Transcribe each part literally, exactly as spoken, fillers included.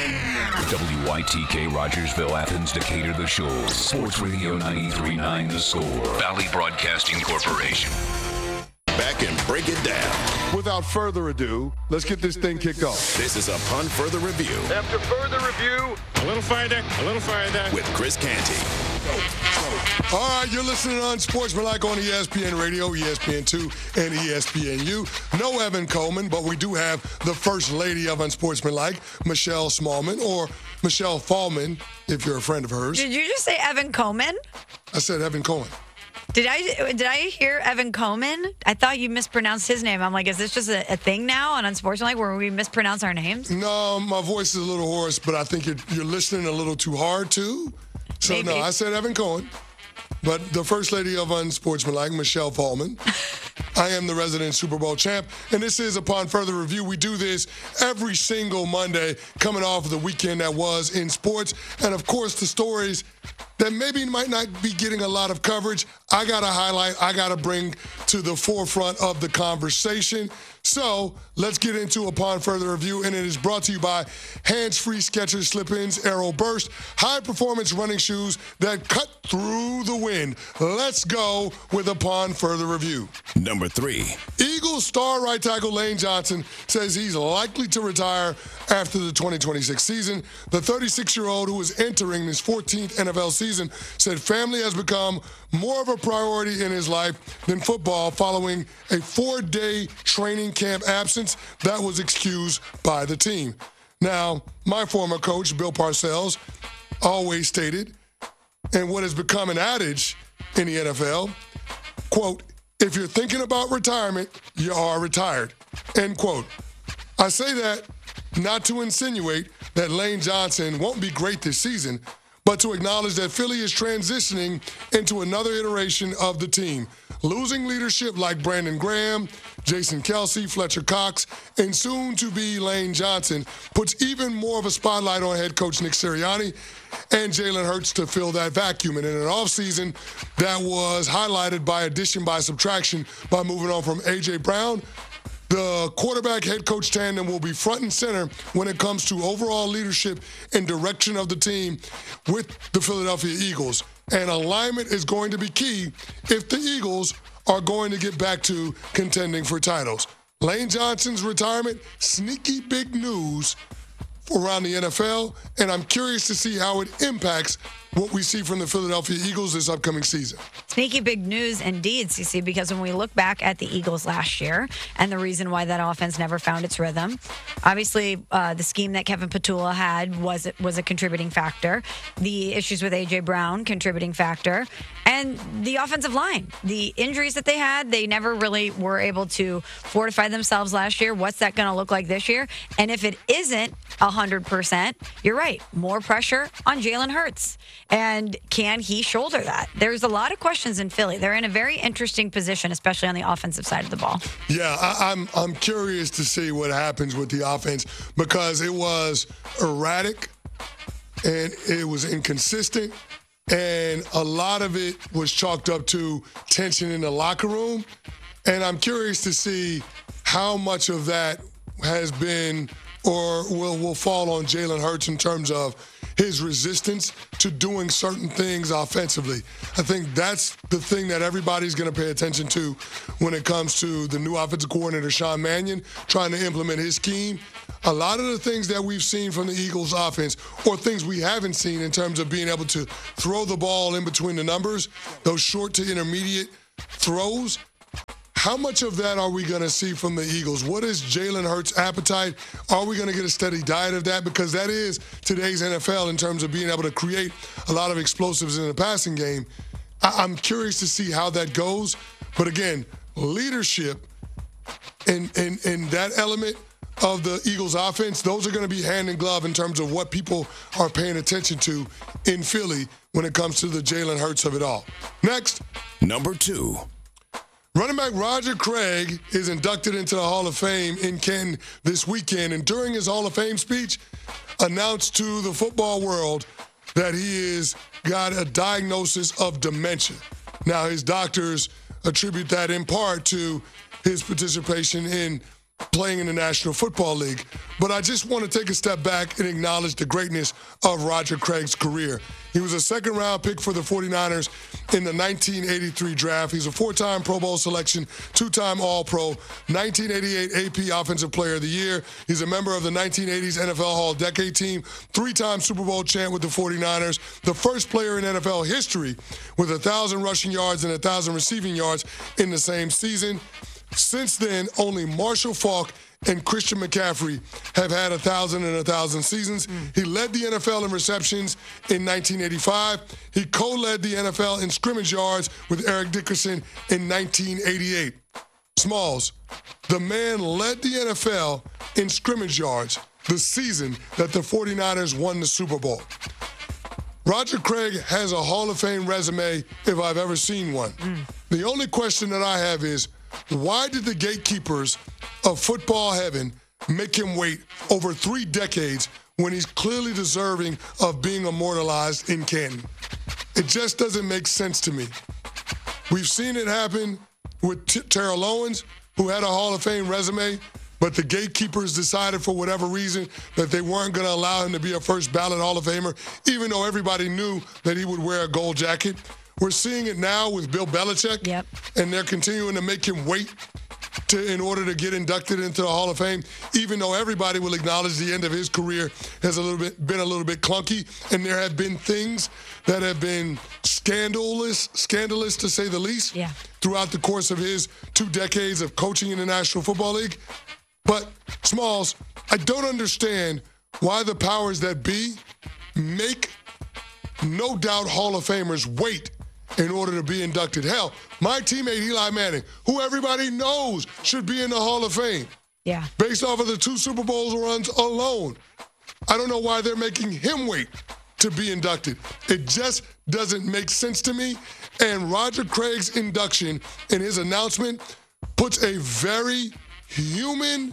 W Y T K Rogersville, Athens, Decatur, The Shoals. Sports Radio ninety-three point nine The Score. Valley Broadcasting Corporation. Back and break it down. Without further ado, let's get this thing kicked off. This is Upon Further Review. After further review, a little further, a little further. With Chris Canty. All right, you're listening on Sportsmanlike on E S P N Radio, E S P N two, and E S P N U. No Evan Coleman, but we do have the First Lady of Unsportsmanlike, Michelle Smallman, or Michelle Fallman, if you're a friend of hers. Did you just say Evan Coleman? I said Evan Cohen. Did I did I hear Evan Coleman? I thought you mispronounced his name. I'm like, is this just a, a thing now on Unsportsmanlike where we mispronounce our names? No, my voice is a little hoarse, but I think you're, you're listening a little too hard, too. So, Maybe. no, I said Evan Cohen. But the First Lady of Unsportsmanlike, Michelle Fallman. I am the resident Super Bowl champ, and this is Upon Further Review. We do this every single Monday, coming off of the weekend that was in sports. And, of course, the stories that maybe might not be getting a lot of coverage, I got to highlight, I got to bring to the forefront of the conversation. So let's get into Upon Further Review, and it is brought to you by Hands-Free Skechers Slip-Ins Aero Burst, high-performance running shoes that cut through the wind. Let's go with Upon Further Review. Number three. Eagles star right tackle Lane Johnson says he's likely to retire after the twenty twenty-six season. The thirty-six-year-old, who is entering his fourteenth N F L season, said family has become more of a priority in his life than football following a four-day training camp absence that was excused by the team. Now, my former coach, Bill Parcells, always stated, and what has become an adage in the N F L, quote, if you're thinking about retirement, you are retired, end quote. I say that not to insinuate that Lane Johnson won't be great this season, but to acknowledge that Philly is transitioning into another iteration of the team. Losing leadership like Brandon Graham, Jason Kelsey, Fletcher Cox, and soon-to-be Lane Johnson puts even more of a spotlight on head coach Nick Sirianni and Jalen Hurts to fill that vacuum. And in an offseason that was highlighted by addition by subtraction by moving on from A J. Brown, the quarterback head coach tandem will be front and center when it comes to overall leadership and direction of the team with the Philadelphia Eagles. And alignment is going to be key if the Eagles are going to get back to contending for titles. Lane Johnson's retirement, sneaky big news around the N F L, and I'm curious to see how it impacts what we see from the Philadelphia Eagles this upcoming season. Sneaky big news indeed, C C, because when we look back at the Eagles last year and the reason why that offense never found its rhythm, obviously uh, the scheme that Kevin Petula had was was a contributing factor. The issues with A J. Brown, contributing factor. And the offensive line, the injuries that they had, they never really were able to fortify themselves last year. What's that going to look like this year? And if it isn't one hundred percent, you're right, more pressure on Jalen Hurts. And can he shoulder that? There's a lot of questions in Philly. They're in a very interesting position, especially on the offensive side of the ball. Yeah, I, I'm I'm curious to see what happens with the offense because it was erratic and it was inconsistent, and a lot of it was chalked up to tension in the locker room. And I'm curious to see how much of that has been or will will fall on Jalen Hurts in terms of his resistance to doing certain things offensively. I think that's the thing that everybody's going to pay attention to when it comes to the new offensive coordinator, Sean Mannion, trying to implement his scheme. A lot of the things that we've seen from the Eagles offense, or things we haven't seen in terms of being able to throw the ball in between the numbers, those short to intermediate throws, how much of that are we going to see from the Eagles? What is Jalen Hurts' appetite? Are we going to get a steady diet of that? Because that is today's N F L in terms of being able to create a lot of explosives in the passing game. I- I'm curious to see how that goes. But again, leadership and, and, and that element of the Eagles offense, those are going to be hand in glove in terms of what people are paying attention to in Philly when it comes to the Jalen Hurts of it all. Next. Number two. Running back Roger Craig is inducted into the Hall of Fame in Canton this weekend, and during his Hall of Fame speech, announced to the football world that he has got a diagnosis of dementia. Now, his doctors attribute that in part to his participation in playing in the National Football League. But I just want to take a step back and acknowledge the greatness of Roger Craig's career. He was a second-round pick for the forty-niners in the nineteen eighty-three draft. He's a four-time Pro Bowl selection, two-time All-Pro, nineteen eighty-eight A P Offensive Player of the Year. He's a member of the nineteen eighties N F L All-Decade Team, three-time Super Bowl champ with the forty-niners, the first player in N F L history with one thousand rushing yards and one thousand receiving yards in the same season. Since then, only Marshall Faulk and Christian McCaffrey have had one thousand and one thousand seasons. Mm. He led the N F L in receptions in nineteen eighty-five. He co-led the N F L in scrimmage yards with Eric Dickerson in nineteen eighty-eight. Smalls, the man led the N F L in scrimmage yards the season that the forty-niners won the Super Bowl. Roger Craig has a Hall of Fame resume if I've ever seen one. Mm. The only question that I have is, why did the gatekeepers of football heaven make him wait over three decades when he's clearly deserving of being immortalized in Canton? It just doesn't make sense to me. We've seen it happen with T- Terrell Owens, who had a Hall of Fame resume, but the gatekeepers decided for whatever reason that they weren't going to allow him to be a first ballot Hall of Famer, even though everybody knew that he would wear a gold jacket. We're seeing it now with Bill Belichick, yep. and they're continuing to make him wait to, in order to get inducted into the Hall of Fame, even though everybody will acknowledge the end of his career has a little bit been a little bit clunky, and there have been things that have been scandalous, scandalous to say the least, yeah. throughout the course of his two decades of coaching in the National Football League. But, Smalls, I don't understand why the powers that be make no doubt Hall of Famers wait in order to be inducted. Hell, my teammate Eli Manning, who everybody knows should be in the Hall of Fame, yeah, based off of the two Super Bowl runs alone. I don't know why they're making him wait to be inducted. It just doesn't make sense to me. And Roger Craig's induction in his announcement puts a very human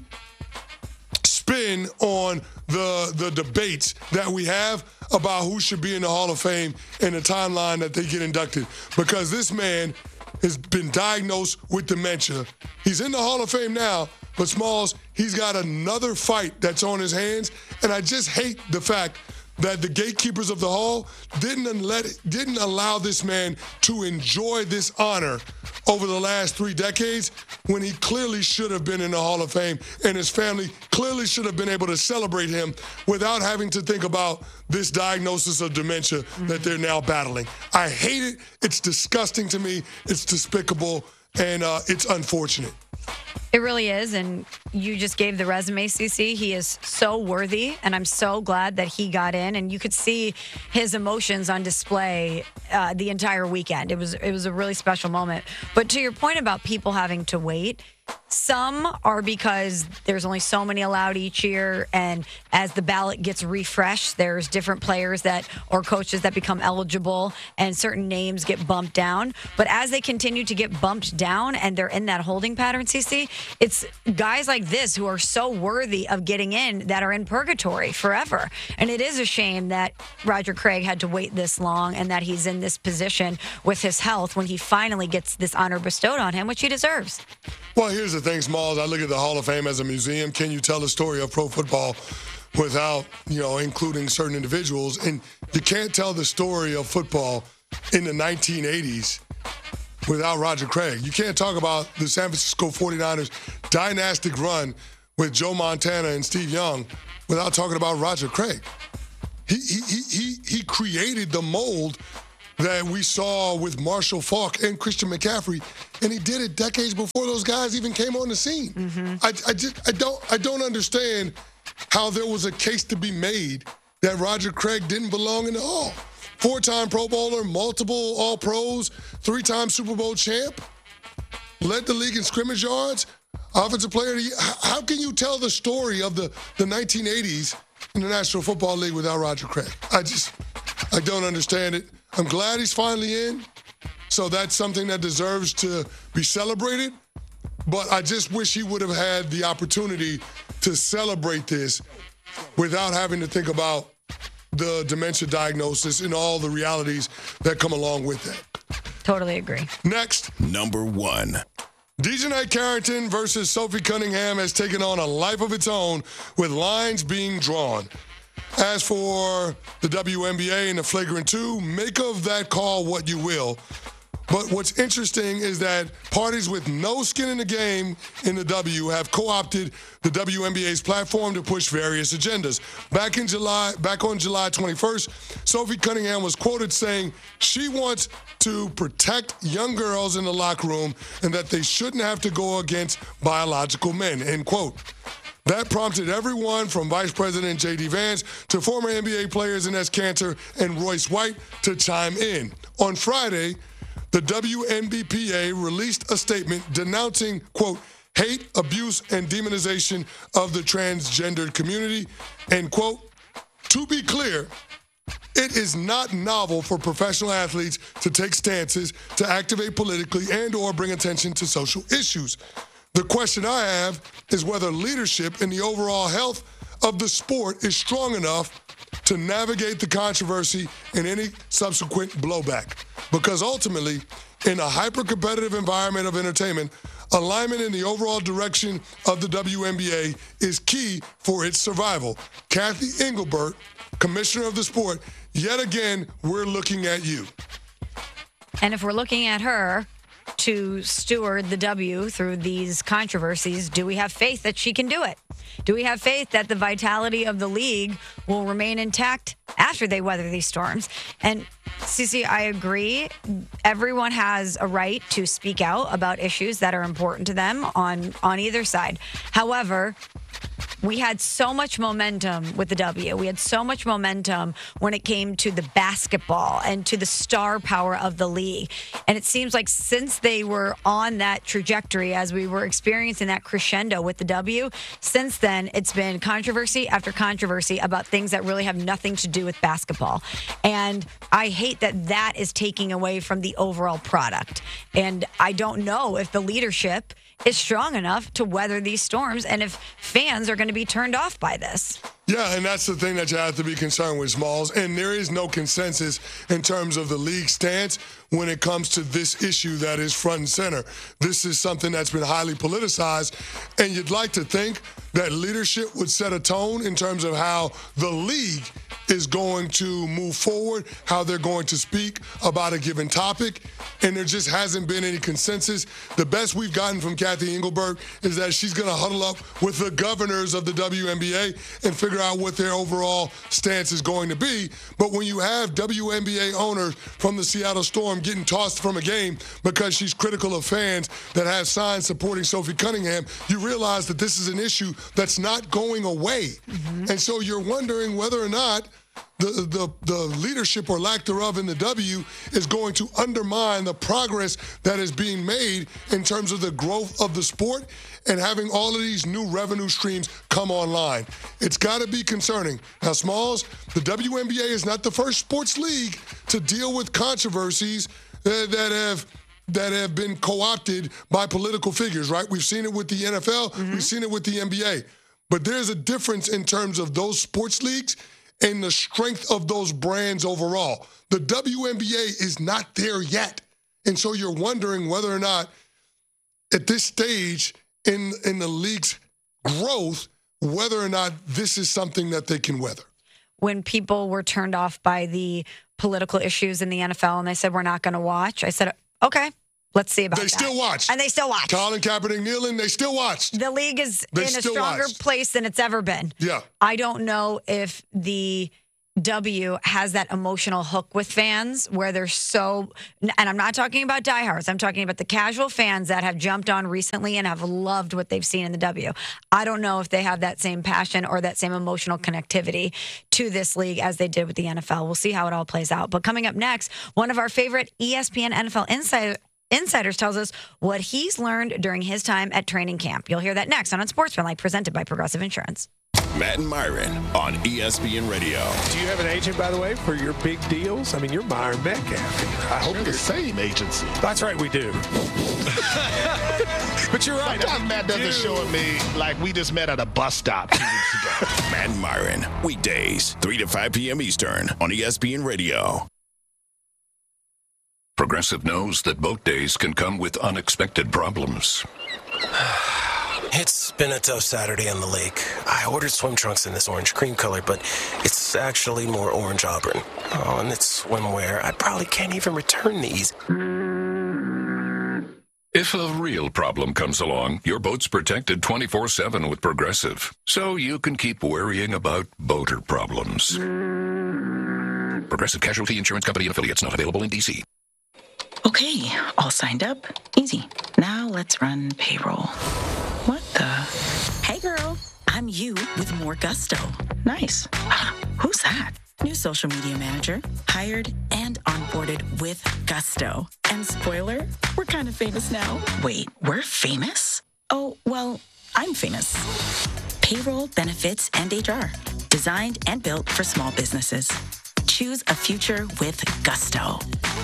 spin on the the debates that we have about who should be in the Hall of Fame and the timeline that they get inducted. Because this man has been diagnosed with dementia. He's in the Hall of Fame now, but Smalls, he's got another fight that's on his hands. And I just hate the fact that the gatekeepers of the Hall didn't let didn't allow this man to enjoy this honor over the last three decades when he clearly should have been in the Hall of Fame, and his family clearly should have been able to celebrate him without having to think about this diagnosis of dementia mm-hmm. that they're now battling. I hate it. It's disgusting to me. It's despicable, and uh, it's unfortunate. It really is, and you just gave the resume, C C. He is so worthy, and I'm so glad that he got in. And you could see his emotions on display uh, the entire weekend. It was it was a really special moment. But to your point about people having to wait, some are because there's only so many allowed each year, and as the ballot gets refreshed, there's different players that or coaches that become eligible, and certain names get bumped down. But as they continue to get bumped down and they're in that holding pattern, C C, it's guys like this who are so worthy of getting in that are in purgatory forever. And it is a shame that Roger Craig had to wait this long and that he's in this position with his health when he finally gets this honor bestowed on him, which he deserves. Well, here's the thing, Smalls. I look at the Hall of Fame as a museum. Can you tell the story of pro football without, you know, including certain individuals? And you can't tell the story of football in the nineteen eighties without Roger Craig. You can't talk about the San Francisco forty-niners dynastic run with Joe Montana and Steve Young without talking about Roger Craig. He he he he, he created the mold that we saw with Marshall Faulk and Christian McCaffrey, and he did it decades before those guys even came on the scene. Mm-hmm. I, I just I don't I don't understand how there was a case to be made that Roger Craig didn't belong in the Hall. Four-time Pro Bowler, multiple All-Pros, three-time Super Bowl champ, led the league in scrimmage yards, offensive player of the year. How can you tell the story of the, the nineteen eighties in the National Football League without Roger Craig? I just I don't understand it. I'm glad he's finally in, so that's something that deserves to be celebrated. But I just wish he would have had the opportunity to celebrate this without having to think about the dementia diagnosis and all the realities that come along with that. Totally agree. Next. Number one. Dejanay Carrington versus Sophie Cunningham has taken on a life of its own with lines being drawn. As for the W N B A and the Flagrant two, make of that call what you will. But what's interesting is that parties with no skin in the game in the W have co-opted the W N B A's platform to push various agendas. Back in July, back on July twenty-first, Sophie Cunningham was quoted saying she wants to protect young girls in the locker room and that they shouldn't have to go against biological men, end quote. That prompted everyone from Vice President J D Vance to former N B A players Ines Kanter and Royce White to chime in. On Friday, the W N B P A released a statement denouncing, quote, hate, abuse, and demonization of the transgendered community, end quote. To be clear, it is not novel for professional athletes to take stances to activate politically and or bring attention to social issues. The question I have is whether leadership in the overall health of the sport is strong enough to navigate the controversy and any subsequent blowback. Because ultimately, in a hyper-competitive environment of entertainment, alignment in the overall direction of the W N B A is key for its survival. Kathy Engelbert, commissioner of the sport, yet again, we're looking at you. And if we're looking at her to steward the W through these controversies, do we have faith that she can do it? Do we have faith that the vitality of the league will remain intact after they weather these storms? And Cece, I agree. Everyone has a right to speak out about issues that are important to them on, on either side. However, we had so much momentum with the W. We had so much momentum when it came to the basketball and to the star power of the league. And it seems like since they were on that trajectory, as we were experiencing that crescendo with the W, since then it's been controversy after controversy about things that really have nothing to do with basketball. And I hate that that is taking away from the overall product. And I don't know if the leadership is strong enough to weather these storms and if fans are going to be turned off by this. Yeah, and that's the thing that you have to be concerned with, Smalls. And there is no consensus in terms of the league stance when it comes to this issue that is front and center. This is something that's been highly politicized, and you'd like to think that leadership would set a tone in terms of how the league is going to move forward, how they're going to speak about a given topic, and there just hasn't been any consensus. The best we've gotten from Kathy Engelbert is that she's going to huddle up with the governors of the W N B A and figure out what their overall stance is going to be. But when you have W N B A owners from the Seattle Storm getting tossed from a game because she's critical of fans that have signs supporting Sophie Cunningham, you realize that this is an issue that's not going away. Mm-hmm. And so you're wondering whether or not The, the the leadership or lack thereof in the W is going to undermine the progress that is being made in terms of the growth of the sport and having all of these new revenue streams come online. It's got to be concerning. Now, Smalls, the W N B A is not the first sports league to deal with controversies that, that have that have been co-opted by political figures, right? We've seen it with the N F L. Mm-hmm. We've seen it with the N B A. But there's a difference in terms of those sports leagues and the strength of those brands overall. The W N B A is not there yet. And so you're wondering whether or not at this stage in, in the league's growth, whether or not this is something that they can weather. When people were turned off by the political issues in the N F L and they said, we're not going to watch, I said, okay, let's see about they that. They still watched. And they still watched. Colin Kaepernick kneeling, they still watched. The league is they in a stronger watched. place than it's ever been. Yeah. I don't know if the W has that emotional hook with fans where they're so, and I'm not talking about diehards, I'm talking about the casual fans that have jumped on recently and have loved what they've seen in the W. I don't know if they have that same passion or that same emotional connectivity to this league as they did with the N F L. We'll see how it all plays out. But coming up next, one of our favorite E S P N N F L insider Insiders tells us what he's learned during his time at training camp. You'll hear that next on Unsportsmanlike, presented by Progressive Insurance. Matt and Myron on E S P N Radio. Do you have an agent, by the way, for your big deals? I mean, you're Myron Metcalf. I hope We're the same agency. That's right, we do. But you're right. Sometimes Matt doesn't show at me like we just met at a bus stop two weeks ago. Matt and Myron, weekdays, three to five p.m. Eastern on E S P N Radio. Progressive knows that boat days can come with unexpected problems. It's been a tough Saturday on the lake. I ordered swim trunks in this orange cream color, but it's actually more orange auburn. Oh, and it's swimwear. I probably can't even return these. If a real problem comes along, your boat's protected twenty-four seven with Progressive, so you can keep worrying about boater problems. Progressive Casualty Insurance Company and affiliates, not available in D C. Okay, all signed up. Easy. Now let's run payroll. What the? Hey girl, I'm you with more gusto. Nice. Who's that? New social media manager. Hired and onboarded with gusto. And spoiler, we're kind of famous now. Wait, we're famous? Oh, well, I'm famous. Payroll, benefits, and H R. Designed and built for small businesses. Choose a future with gusto.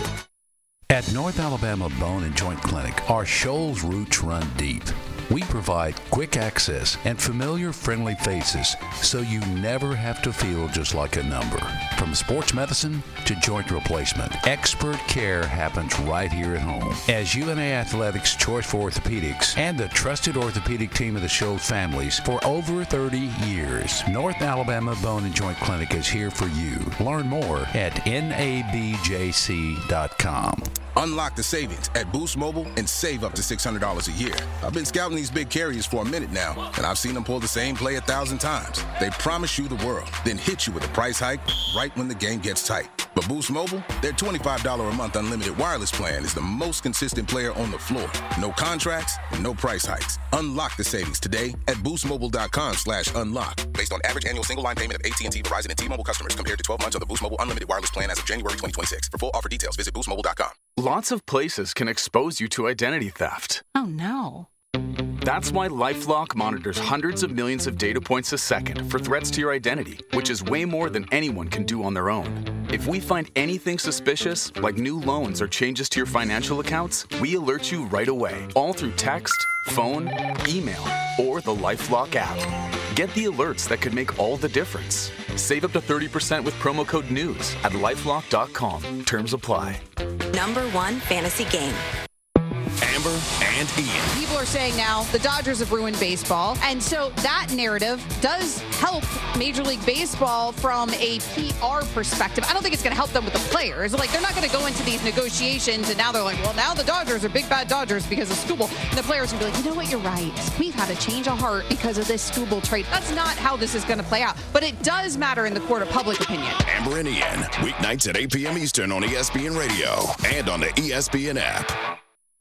At North Alabama Bone and Joint Clinic, our Shoals roots run deep. We provide quick access and familiar, friendly faces, so you never have to feel just like a number. From sports medicine to joint replacement, expert care happens right here at home. As U N A Athletics' choice for orthopedics and the trusted orthopedic team of the Shoals families for over thirty years, North Alabama Bone and Joint Clinic is here for you. Learn more at N A B J C dot com. Unlock the savings at Boost Mobile and save up to six hundred dollars a year. I've been scouting these big carriers for a minute now, and I've seen them pull the same play a thousand times. They promise you the world, then hit you with a price hike right when the game gets tight. But Boost Mobile, their twenty-five dollars a month unlimited wireless plan is the most consistent player on the floor. No contracts and no price hikes. Unlock the savings today at boostmobile.com slash unlock. Based on average annual single line payment of A T and T, Verizon, and T-Mobile customers compared to twelve months of the Boost Mobile unlimited wireless plan as of January twenty twenty-six. For full offer details, visit boost mobile dot com. Lots of places can expose you to identity theft. Oh, no. That's why LifeLock monitors hundreds of millions of data points a second for threats to your identity, which is way more than anyone can do on their own. If we find anything suspicious, like new loans or changes to your financial accounts, we alert you right away, all through text, phone, email, or the LifeLock app. Get the alerts that could make all the difference. Save up to thirty percent with promo code NEWS at lifelock dot com. Terms apply. Number one fantasy game. Amber and Ian. People are saying now the Dodgers have ruined baseball. And so that narrative does help Major League Baseball from a P R perspective. I don't think it's going to help them with the players. Like, they're not going to go into these negotiations and now they're like, well, now the Dodgers are big bad Dodgers because of Skubal. And the players will be like, you know what, you're right. We've had a change of heart because of this Skubal trade. That's not how this is going to play out. But it does matter in the court of public opinion. Amber and Ian, weeknights at eight p.m. Eastern on E S P N Radio and on the E S P N app.